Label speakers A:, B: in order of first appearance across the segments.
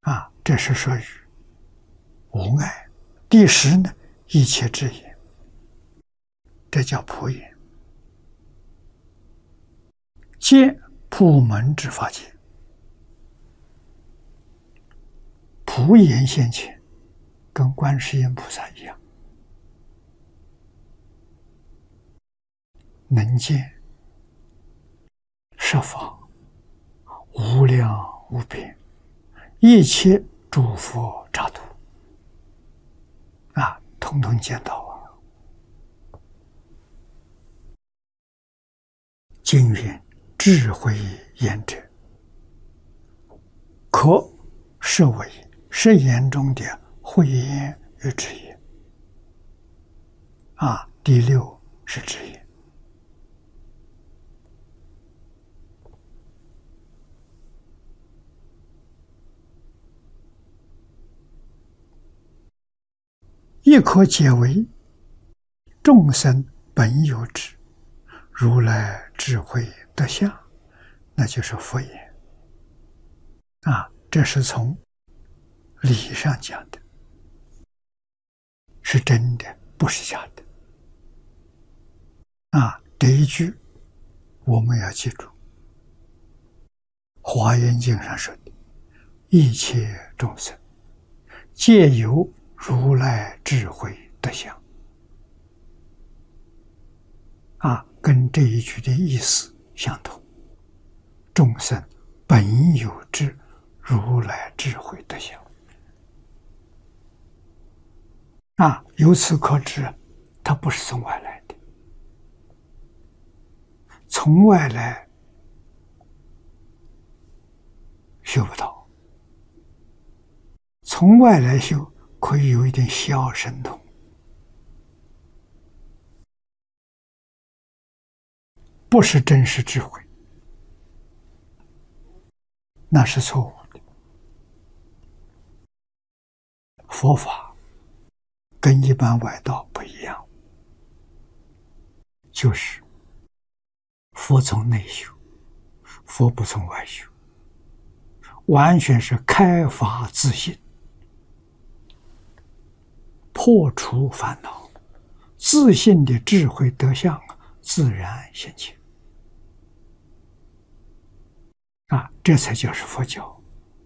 A: 这是属于无碍。第十呢，一切智言，这叫普言，皆普门之法界。普言现前，跟观世音菩萨一样，能见十方无量无边一切诸佛刹土统统见到经云：智慧言者，可是为是言中的慧言与智言。第六是智言。亦可解为众生本有智，如来智慧德相，那就是佛言。这是从理上讲的，是真的，不是假的。这一句我们要记住，《华严经》上说的：一切众生皆有如来智慧德相。跟这一句的意思相同。众生本有智，如来智慧德相。由此可知，它不是从外来的。从外来修不到，从外来修可以有一点小神通，不是真实智慧，那是错误的。佛法跟一般外道不一样，就是佛从内修，佛不从外修，完全是开发自信，破除烦恼，自信的智慧德相自然现前。这才叫是佛教。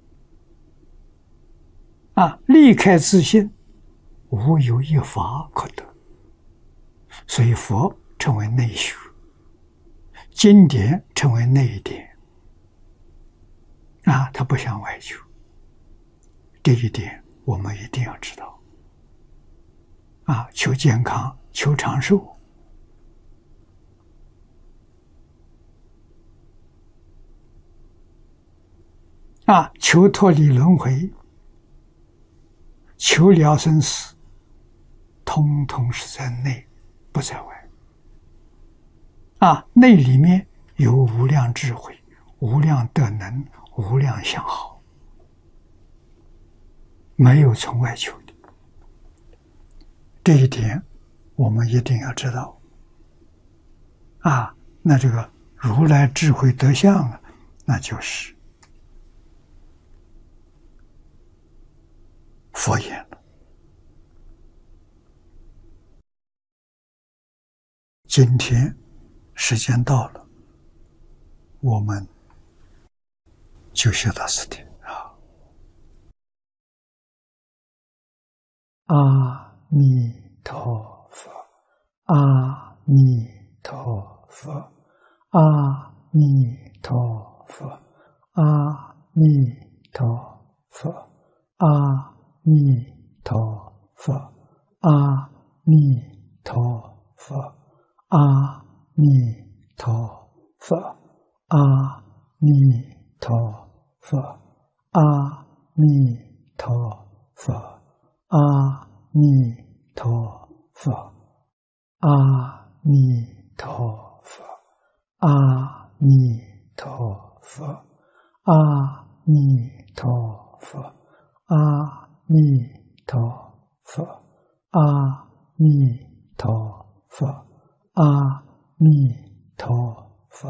A: 离开自信，无有一法可得。所以佛称为内修，经典称为内典。它不向外求，这一点我们一定要知道。求健康，求长寿，求脱离轮回，求了生死，通通是在内，不在外。内里面有无量智慧、无量德能、无量相好，没有从外求的。这一点我们一定要知道。那这个如来智慧德相那就是佛言了。今天时间到了，我们就学到此地。阿弥陀佛，阿弥陀佛，阿弥陀佛，阿弥陀佛，阿弥陀佛，阿弥陀佛，阿弥陀佛，阿弥陀佛，阿弥陀佛，阿弥陀佛，阿弥陀佛，阿弥陀佛，阿弥陀佛，阿弥陀佛，阿弥陀佛，阿弥陀